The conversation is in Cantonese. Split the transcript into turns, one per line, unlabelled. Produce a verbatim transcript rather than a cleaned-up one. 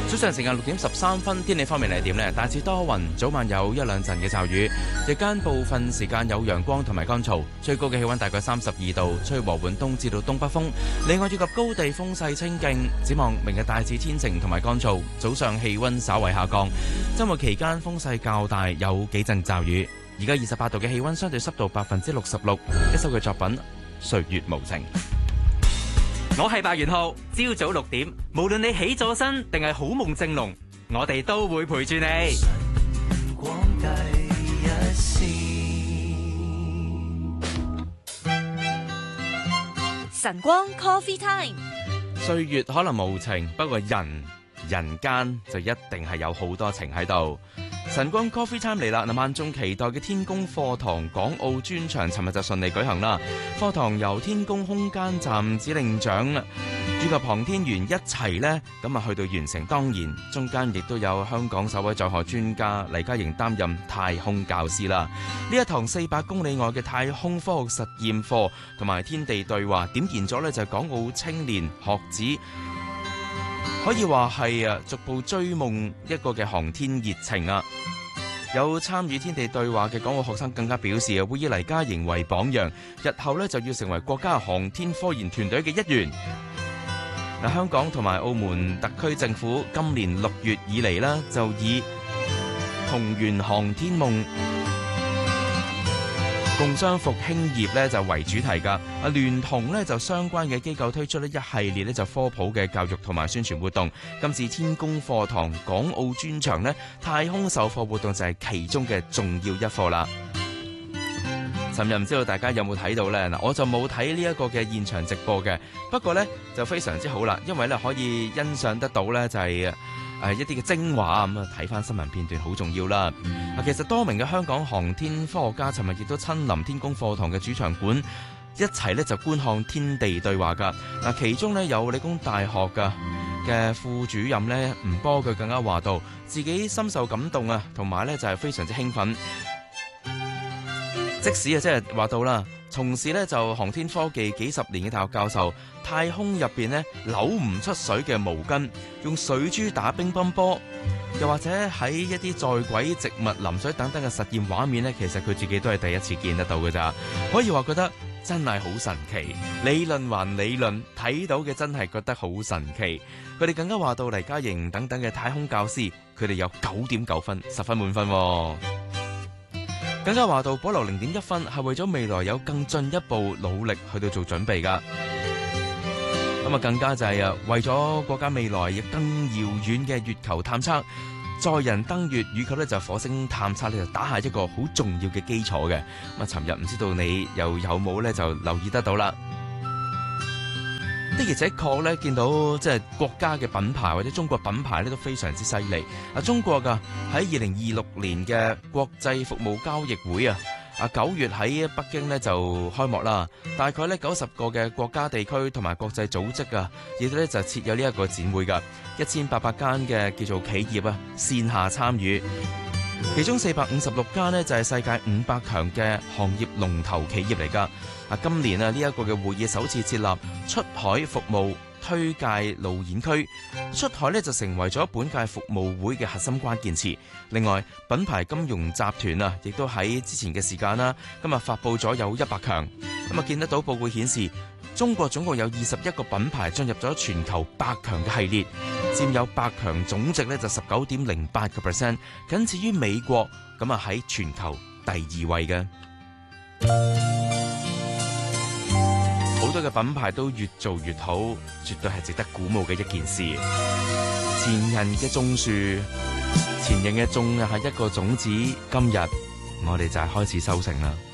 早上時間六點十三分，天氣方面係點呢？大致多雲，早晚有一兩陣嘅驟雨，日間部分時間有陽光同埋乾燥，最高嘅氣溫大概三十二度，吹和緩東至到東北風。另外，以及高地風勢清勁，展望明日大致天晴同埋乾燥，早上氣溫稍為下降，周末期間風勢較大，有幾陣驟雨。而家二十八度嘅氣溫，相對濕度百分之六十六。一首嘅作品《歲月無情》。
我係白元浩，朝早六點，無論你起咗身定係好夢正濃，我哋都會陪住你。
晨光第一線，
晨光 Coffee Time。
歲月可能無情，不過人人間就一定係有好多情喺度。晨光 Coffee Time 嚟啦！嗱，萬眾期待嘅天宮課堂港澳專場，尋日就順利舉行啦。課堂由天宮空間站指令長以及航天員一齊呢，咁啊去到完成。當然，中間亦都有香港首位在學專家黎家瑩擔任太空教師啦。呢一堂四百公里外嘅太空科學實驗課同埋天地對話，點燃咗呢就係港澳青年學子，可以話係啊逐步追夢一個嘅航天熱情啊！有參與天地對話嘅港澳學生更加表示啊，會以黎家瑩為榜樣，日後呢就要成為國家航天科研團隊嘅一員。嗱，香港同埋澳門特區政府今年六月以嚟呢，就以同圓航天夢共商復興業咧就為主題噶，啊聯同咧就相關嘅機構推出呢一系列咧就科普嘅教育同埋宣傳活動。今次天宮課堂港澳專場呢，太空授課活動就係其中嘅重要一課啦。尋日唔知道大家有冇睇到呢？嗱，我就冇睇呢一個嘅現場直播嘅，不過呢，就非常之好啦，因為咧可以欣賞得到呢就係、是。誒一啲嘅精華咁啊，睇翻新聞片段好重要啦。啊，其實多名嘅香港航天科學家尋日亦都親臨天宮課堂嘅主場館，一齊咧就觀看天地對話㗎。嗱，其中呢，有理工大學嘅嘅副主任咧吳波，佢更加話到自己深受感動啊，同埋咧就係非常之興奮。即使啊，即係話到啦，從事咧就航天科技幾十年嘅大學教授，太空入邊咧扭唔出水嘅毛巾，用水珠打乒乓波，又或者喺一啲在軌植物淋水等等嘅實驗畫面咧，其實佢自己都係第一次見得到嘅咋，可以話覺得真係好神奇。理論還理論，睇到嘅真係覺得好神奇。佢哋更加話到黎家瑩等等嘅太空教師，佢哋有九點九分，十分滿分喎。更加話到保留零點一分係為咗未來有更進一步努力去到做準備噶。咁啊，更加就係啊，為咗國家未來亦更遙遠嘅月球探測、載人登月以及咧就火星探測咧，就打下一個好重要嘅基礎嘅。咁啊，尋日唔知道你又有冇咧就留意得到啦。的而且確咧，見到即係國家嘅品牌或者中國品牌咧都非常之犀利。啊，中國噶喺二零二六年嘅國際服務交易會啊，啊九月喺北京咧就開幕啦。大概咧九十個嘅國家地區同埋國際組織啊，亦都咧就設有呢一個展會噶，一千八百間嘅叫做企業啊線下參與，其中四百五十六間呢，就係世界五百強嘅行業龍頭企業嚟噶。啊，今年啊呢一個嘅會議首次設立出海服務推介路演區，出海呢就成為咗本屆服務會嘅核心關鍵詞。另外，品牌金融集團啊，亦都喺之前嘅時間啦，今日發布咗有一百強。咁啊，見得到報告顯示，中國總共有二十一個品牌進入咗全球百強嘅系列，佔有百強總值呢就十九點零八個 percent， 僅次於美國。咁啊喺全球第二位嘅。好多嘅品牌都越做越好，絕對係值得鼓舞嘅一件事。前人嘅種樹，前人嘅種係一個種子，今日我哋就係開始收成啦。